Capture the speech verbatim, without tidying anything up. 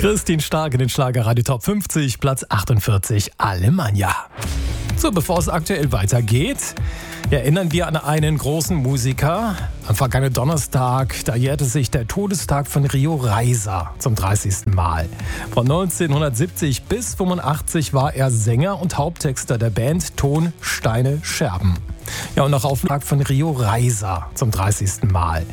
Christine Stark in den Schlagerradio Top fünfzig, Platz achtundvierzig, Alemannia. So, bevor es aktuell weitergeht, erinnern wir an einen großen Musiker. Am vergangenen Donnerstag, da jährte sich der Todestag von Rio Reiser zum dreißigsten Mal. Von neunzehnhundertsiebzig bis fünfundachtzig war er Sänger und Haupttexter der Band Ton, Steine, Scherben. Ja, und noch auf den Tag von Rio Reiser zum dreißigsten Mal.